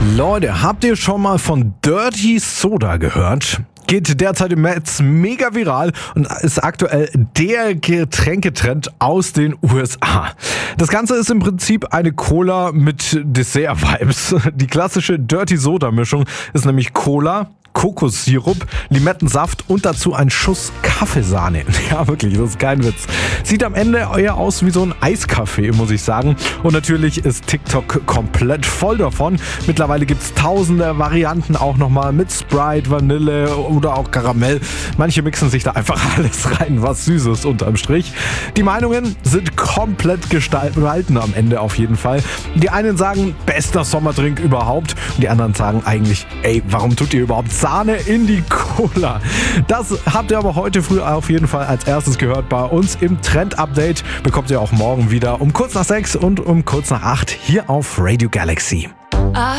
Leute, habt ihr schon mal von Dirty Soda gehört? Geht derzeit im Netz mega viral und ist aktuell der Getränketrend aus den USA. Das Ganze ist im Prinzip eine Cola mit Dessert-Vibes. Die klassische Dirty Soda-Mischung ist nämlich Cola, Kokossirup, Limettensaft und dazu ein Schuss Kaffeesahne. Ja, wirklich, das ist kein Witz. Sieht am Ende eher aus wie so ein Eiskaffee, muss ich sagen. Und natürlich ist TikTok komplett voll davon. Mittlerweile gibt es tausende Varianten auch nochmal mit Sprite, Vanille oder auch Karamell. Manche mixen sich da einfach alles rein, was süß ist unterm Strich. Die Meinungen sind komplett gespalten am Ende auf jeden Fall. Die einen sagen, bester Sommerdrink überhaupt. Und die anderen sagen eigentlich, ey, warum tut ihr überhaupt Sahne in die Cola? Das habt ihr aber heute früh auf jeden Fall als erstes gehört bei uns im Trend-Update. Bekommt ihr auch morgen wieder um kurz nach 6 und um kurz nach 8 hier auf Radio Galaxy.